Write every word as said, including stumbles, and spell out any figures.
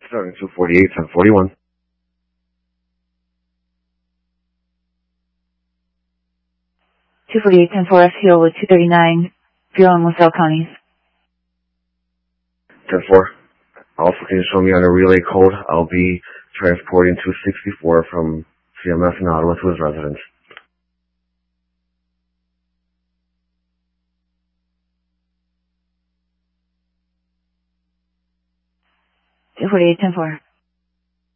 Starting two forty-eight, ten forty-one. two forty-eight, ten four, F T O with two thirty-nine, Bureau and LaSalle counties. ten four. Also, can you show me on a relay code? I'll be transporting two sixty-four from C M S in Ottawa to his residence. two forty-eight, ten four.